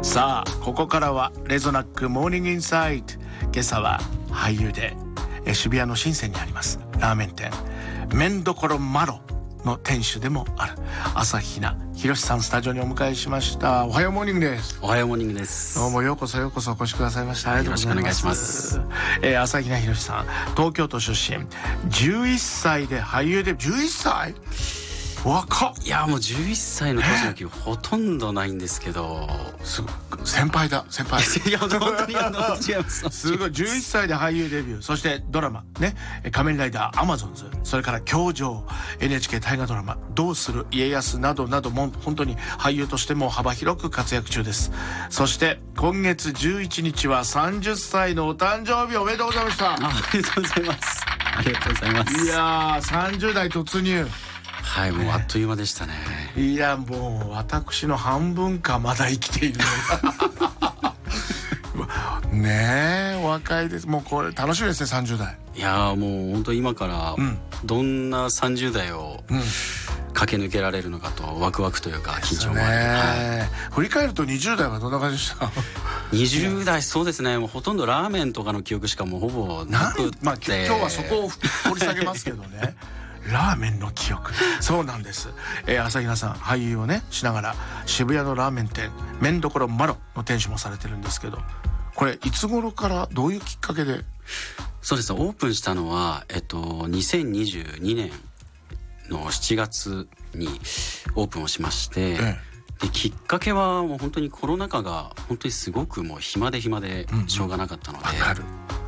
さあここからはレゾナックモーニングインサイト。今朝は俳優で渋谷の深センにありますラーメン店麺どころマロの店主でもある朝比奈博さんスタジオにお迎えしました。おはようモーニングです。 おはようモーニングです。 どうもようこそお越しくださいました。ありがとうございます。 よろしくお願いします。 朝比奈博さん東京都出身、11歳で俳優デビュー。11歳若っ。 いやもう11歳の年の記憶ほとんどないんですけど、 すごい先輩だ先輩いや本当に違いますすごい。11歳で俳優デビュー、そしてドラマね、仮面ライダーアマゾンズ、それから教場、 NHK 大河ドラマどうする家康などなども本当に俳優としても幅広く活躍中です。そして今月11日は30歳のお誕生日、おめでとうございました。 ありがとうございます。ありがとうございます。 いやー30代突入。 はい、もうあっという間でしたね。 いやもう私の半分かまだ生きているのねえお若いです。もうこれ楽しみですね30代。 いやもう本当今からどんな30代を駆け抜けられるのかとワクワクというか緊張もある、 はい、振り返ると20代はどんな感じでした 20代そうですね、もうほとんどラーメンとかの記憶しかもうほぼなくて、 今日はそこを掘り下げますけどねラーメンの記憶、そうなんです。朝比奈さん俳優をねしながら渋谷のラーメン店麺どころマロの店主もされてるんですけど、これいつ頃からどういうきっかけで？ そうですね、オープンしたのは2022年の7月にオープンをしまして、できっかけはもう本当にコロナ禍が本当にすごくもう暇でしょうがなかったので、 わかる。